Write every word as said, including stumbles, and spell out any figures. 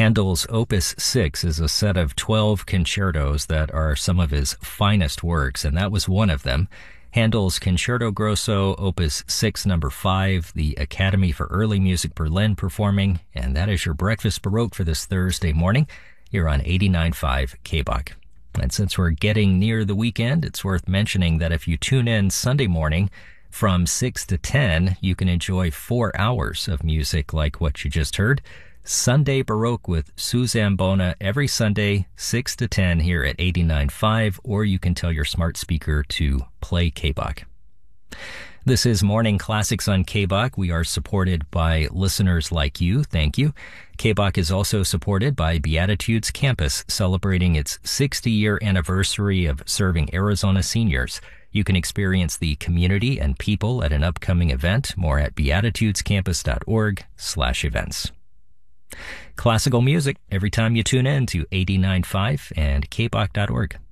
Handel's Opus six is a set of twelve concertos that are some of his finest works, and that was one of them. Handel's Concerto Grosso, Opus six, number five, the Academy for Early Music Berlin performing, and that is your Breakfast Baroque for this Thursday morning here on eighty-nine point five K B O C. And since we're getting near the weekend, it's worth mentioning that if you tune in Sunday morning from six to ten, you can enjoy four hours of music like what you just heard. Sunday Baroque with Sue Zambona every Sunday, six to ten here at eighty-nine point five, or you can tell your smart speaker to play K B O C. This is Morning Classics on K B O C. We are supported by listeners like you. Thank you. K B O C is also supported by Beatitudes Campus, celebrating its sixty-year anniversary of serving Arizona seniors. You can experience the community and people at an upcoming event. More at beatitudescampus.org slash events. Classical music every time you tune in to eighty-nine point five and K B O C dot org.